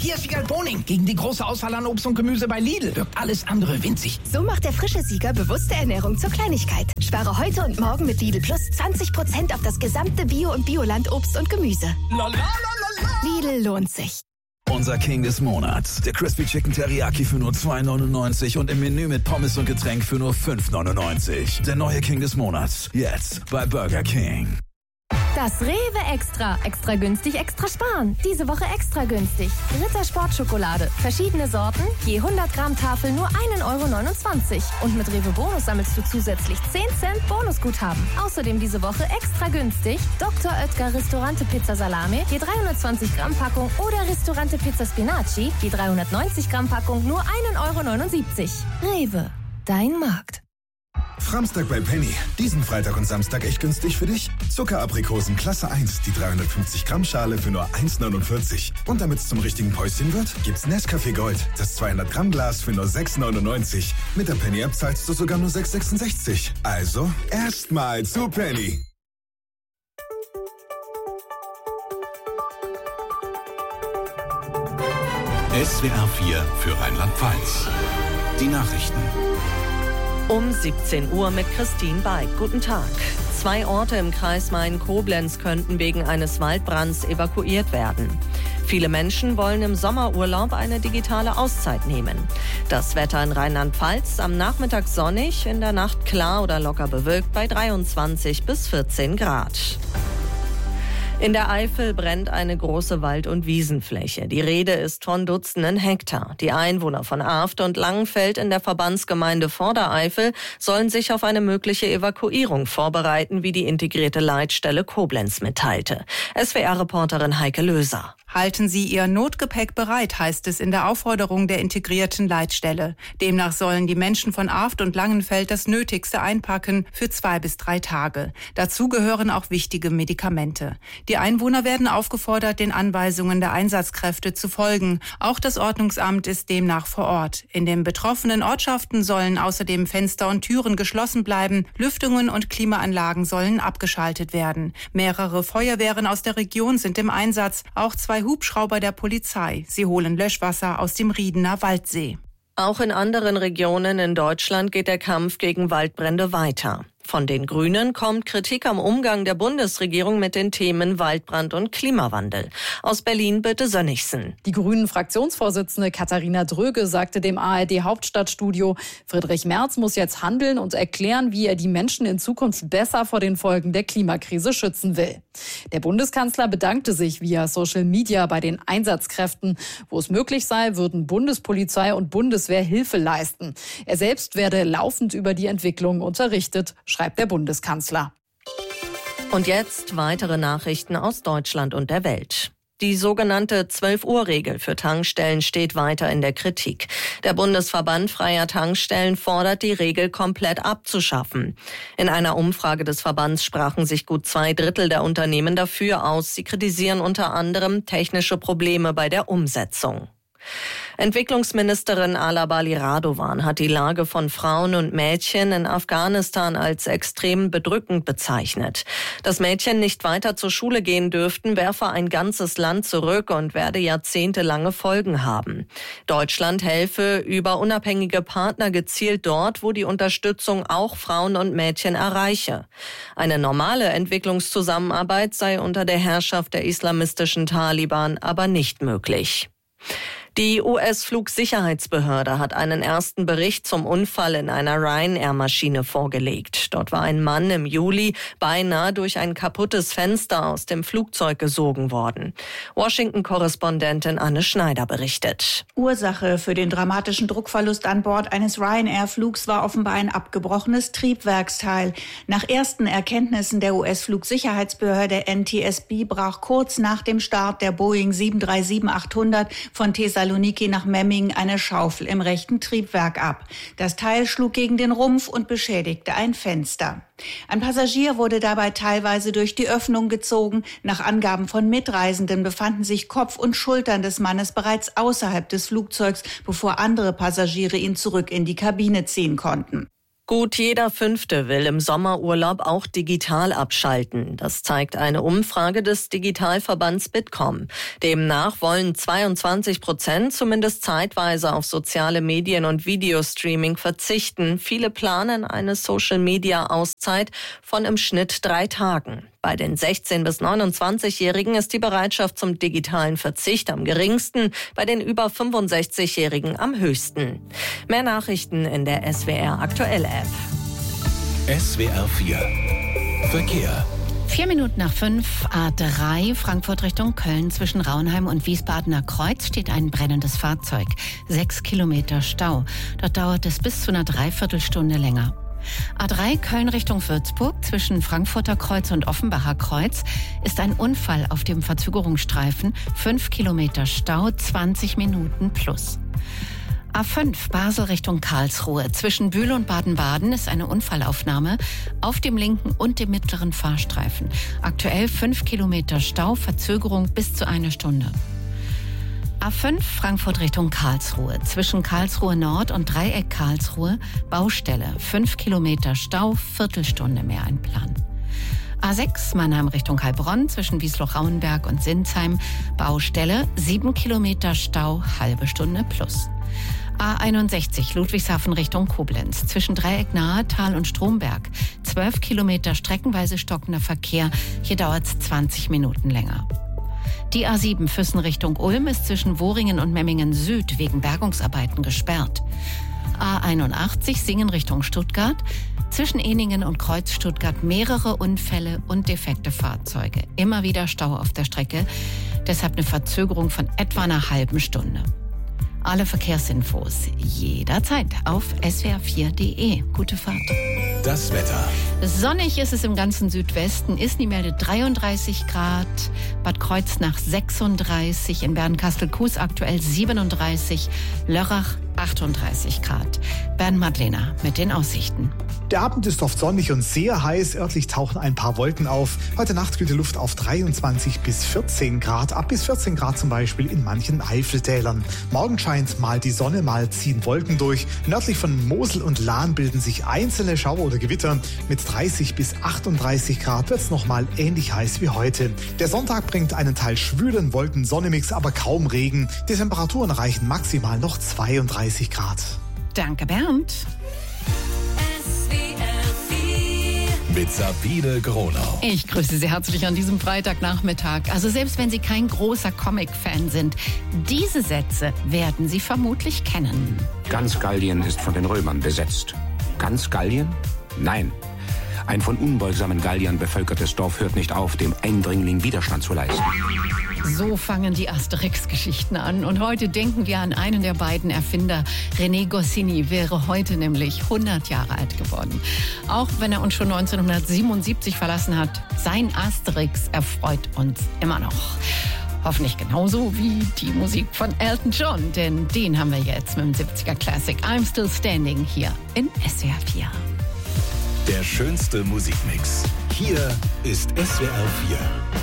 Hier ist Siegal Boning gegen die große Auswahl an Obst und Gemüse bei Lidl. Wirkt alles andere winzig. So macht der frische Sieger bewusste Ernährung zur Kleinigkeit. Spare heute und morgen mit Lidl Plus 20% auf das gesamte Bio- und Bioland-Obst und Gemüse. Lidl lohnt sich. Unser King des Monats. Der Crispy Chicken Teriyaki für nur 2,99 und im Menü mit Pommes und Getränk für nur 5,99. Der neue King des Monats. Jetzt bei Burger King. Das Rewe Extra. Extra günstig, extra sparen. Diese Woche extra günstig. Ritter Sportschokolade. Verschiedene Sorten. Je 100 Gramm Tafel nur 1,29 €. Und mit Rewe Bonus sammelst du zusätzlich 10 Cent Bonusguthaben. Außerdem diese Woche extra günstig. Dr. Oetker Ristorante Pizza Salame. Je 320 Gramm Packung. Oder Ristorante Pizza Spinaci. Je 390 Gramm Packung nur 1,79 €. Rewe. Dein Markt. Framstag bei Penny. Diesen Freitag und Samstag echt günstig für dich. Zuckeraprikosen Klasse 1, die 350 Gramm Schale für nur 1,49. Und damit es zum richtigen Päuschen wird, gibt's Nescafé Gold, das 200 Gramm Glas für nur 6,99. Mit der Penny App zahlst du sogar nur 6,66. Also erstmal zu Penny. SWR 4 für Rheinland-Pfalz. Die Nachrichten. Um 17 Uhr mit Christine Beik. Guten Tag. 2 Orte im Kreis Main-Koblenz könnten wegen eines Waldbrands evakuiert werden. Viele Menschen wollen im Sommerurlaub eine digitale Auszeit nehmen. Das Wetter in Rheinland-Pfalz am Nachmittag sonnig, in der Nacht klar oder locker bewölkt bei 23 bis 14 Grad. In der Eifel brennt eine große Wald- und Wiesenfläche. Die Rede ist von Dutzenden Hektar. Die Einwohner von Aft und Langenfeld in der Verbandsgemeinde Vordereifel sollen sich auf eine mögliche Evakuierung vorbereiten, wie die integrierte Leitstelle Koblenz mitteilte. SWR-Reporterin Heike Löser. Halten Sie Ihr Notgepäck bereit, heißt es in der Aufforderung der integrierten Leitstelle. Demnach sollen die Menschen von Aft und Langenfeld das Nötigste einpacken für 2 bis 3 Tage. Dazu gehören auch wichtige Medikamente. Die Einwohner werden aufgefordert, den Anweisungen der Einsatzkräfte zu folgen. Auch das Ordnungsamt ist demnach vor Ort. In den betroffenen Ortschaften sollen außerdem Fenster und Türen geschlossen bleiben. Lüftungen und Klimaanlagen sollen abgeschaltet werden. Mehrere Feuerwehren aus der Region sind im Einsatz, auch 2 Hubschrauber der Polizei. Sie holen Löschwasser aus dem Riedener Waldsee. Auch in anderen Regionen in Deutschland geht der Kampf gegen Waldbrände weiter. Von den Grünen kommt Kritik am Umgang der Bundesregierung mit den Themen Waldbrand und Klimawandel. Aus Berlin Birte Sönnigsen. Die Grünen-Fraktionsvorsitzende Katharina Dröge sagte dem ARD-Hauptstadtstudio, Friedrich Merz muss jetzt handeln und erklären, wie er die Menschen in Zukunft besser vor den Folgen der Klimakrise schützen will. Der Bundeskanzler bedankte sich via Social Media bei den Einsatzkräften. Wo es möglich sei, würden Bundespolizei und Bundeswehr Hilfe leisten. Er selbst werde laufend über die Entwicklung unterrichtet, schreibt der Bundeskanzler. Und jetzt weitere Nachrichten aus Deutschland und der Welt. Die sogenannte 12-Uhr-Regel für Tankstellen steht weiter in der Kritik. Der Bundesverband freier Tankstellen fordert, die Regel komplett abzuschaffen. In einer Umfrage des Verbands sprachen sich gut 2/3 der Unternehmen dafür aus. Sie kritisieren unter anderem technische Probleme bei der Umsetzung. Entwicklungsministerin Ala Bali Radovan hat die Lage von Frauen und Mädchen in Afghanistan als extrem bedrückend bezeichnet. Dass Mädchen nicht weiter zur Schule gehen dürften, werfe ein ganzes Land zurück und werde jahrzehntelange Folgen haben. Deutschland helfe über unabhängige Partner gezielt dort, wo die Unterstützung auch Frauen und Mädchen erreiche. Eine normale Entwicklungszusammenarbeit sei unter der Herrschaft der islamistischen Taliban aber nicht möglich. Die US-Flugsicherheitsbehörde hat einen ersten Bericht zum Unfall in einer Ryanair-Maschine vorgelegt. Dort war ein Mann im Juli beinahe durch ein kaputtes Fenster aus dem Flugzeug gesogen worden. Washington-Korrespondentin Anne Schneider berichtet. Ursache für den dramatischen Druckverlust an Bord eines Ryanair-Flugs war offenbar ein abgebrochenes Triebwerksteil. Nach ersten Erkenntnissen der US-Flugsicherheitsbehörde NTSB brach kurz nach dem Start der Boeing 737-800 von Thessaloniki nach Memmingen eine Schaufel im rechten Triebwerk ab. Das Teil schlug gegen den Rumpf und beschädigte ein Fenster. Ein Passagier wurde dabei teilweise durch die Öffnung gezogen. Nach Angaben von Mitreisenden befanden sich Kopf und Schultern des Mannes bereits außerhalb des Flugzeugs, bevor andere Passagiere ihn zurück in die Kabine ziehen konnten. Gut jeder Fünfte will im Sommerurlaub auch digital abschalten. Das zeigt eine Umfrage des Digitalverbands Bitkom. Demnach wollen 22% zumindest zeitweise auf soziale Medien und Videostreaming verzichten. Viele planen eine Social-Media-Auszeit von im Schnitt 3 Tagen. Bei den 16- bis 29-Jährigen ist die Bereitschaft zum digitalen Verzicht am geringsten, bei den über 65-Jährigen am höchsten. Mehr Nachrichten in der SWR Aktuell App. SWR 4 Verkehr. 4 Minuten nach 5, A3, Frankfurt Richtung Köln. Zwischen Raunheim und Wiesbadener Kreuz steht ein brennendes Fahrzeug. 6 Kilometer Stau. Dort dauert es bis zu einer Dreiviertelstunde länger. A3 Köln Richtung Würzburg, zwischen Frankfurter Kreuz und Offenbacher Kreuz ist ein Unfall auf dem Verzögerungsstreifen. 5 Kilometer Stau, 20 Minuten plus. A5 Basel Richtung Karlsruhe. Zwischen Bühl und Baden-Baden ist eine Unfallaufnahme auf dem linken und dem mittleren Fahrstreifen. Aktuell 5 Kilometer Stau, Verzögerung bis zu 1 Stunde. A5 Frankfurt Richtung Karlsruhe. Zwischen Karlsruhe Nord und Dreieck Karlsruhe Baustelle. 5 Kilometer Stau, Viertelstunde mehr einplanen. A6 Mannheim Richtung Heilbronn. Zwischen Wiesloch-Rauenberg und Sinsheim Baustelle. 7 Kilometer Stau, halbe Stunde plus. A61 Ludwigshafen Richtung Koblenz. Zwischen Dreieck Nahetal und Stromberg. 12 Kilometer streckenweise stockender Verkehr. Hier dauert es 20 Minuten länger. Die A7 Füssen Richtung Ulm ist zwischen Wohringen und Memmingen Süd wegen Bergungsarbeiten gesperrt. A81 Singen Richtung Stuttgart. Zwischen Ehningen und Kreuz Stuttgart mehrere Unfälle und defekte Fahrzeuge. Immer wieder Stau auf der Strecke. Deshalb eine Verzögerung von etwa einer halben Stunde. Alle Verkehrsinfos jederzeit auf swr4.de. Gute Fahrt. Das Wetter. Sonnig ist es im ganzen Südwesten. Isny meldet 33 Grad, Bad Kreuznach 36, in Bernkastel-Kues aktuell 37, Lörrach 38 Grad. Bernd Madlener mit den Aussichten. Der Abend ist oft sonnig und sehr heiß. Örtlich tauchen ein paar Wolken auf. Heute Nacht kühlt die Luft auf 23 bis 14 Grad. Ab bis 14 Grad zum Beispiel in manchen Eifeltälern. Morgen scheint mal die Sonne, mal ziehen Wolken durch. Nördlich von Mosel und Lahn bilden sich einzelne Schauer oder Gewitter. Mit 30 bis 38 Grad wird es nochmal ähnlich heiß wie heute. Der Sonntag bringt einen Teil schwülen Wolken-Sonne-Mix, aber kaum Regen. Die Temperaturen erreichen maximal noch 32 Grad. Danke, Bernd. Mit Sabine Gronau. Ich grüße Sie herzlich an diesem Freitagnachmittag. Also selbst wenn Sie kein großer Comic-Fan sind, diese Sätze werden Sie vermutlich kennen. Ganz Gallien ist von den Römern besetzt. Ganz Gallien? Nein. Ein von unbeugsamen Galliern bevölkertes Dorf hört nicht auf, dem Eindringling Widerstand zu leisten. So fangen die Asterix-Geschichten an. Und heute denken wir an einen der beiden Erfinder. René Goscinny wäre heute nämlich 100 Jahre alt geworden. Auch wenn er uns schon 1977 verlassen hat, sein Asterix erfreut uns immer noch. Hoffentlich genauso wie die Musik von Elton John, denn den haben wir jetzt mit dem 70er Classic I'm Still Standing hier in SWR 4. Der schönste Musikmix. Hier ist SWR 4.